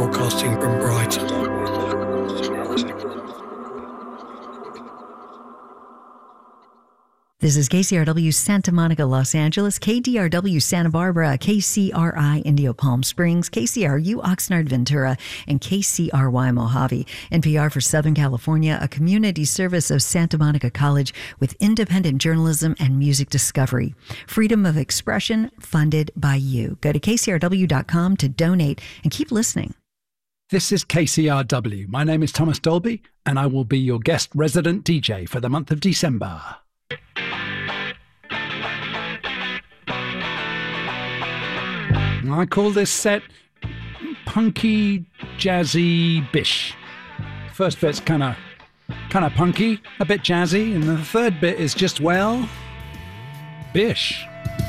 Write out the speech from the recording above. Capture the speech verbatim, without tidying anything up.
broadcasting from Brighton. This is K C R W Santa Monica, Los Angeles, K D R W Santa Barbara, K C R I Indio Palm Springs, K C R U Oxnard Ventura, and K C R Y Mojave. N P R for Southern California, a community service of Santa Monica College with independent journalism and music discovery. Freedom of expression funded by you. Go to K C R W dot com to donate and keep listening. This is K C R W. My name is Thomas Dolby, and I will be your guest resident D J for the month of December. I call this set punky, jazzy, bish. First bit's kind of kind of punky, a bit jazzy, and the third bit is just, well, bish.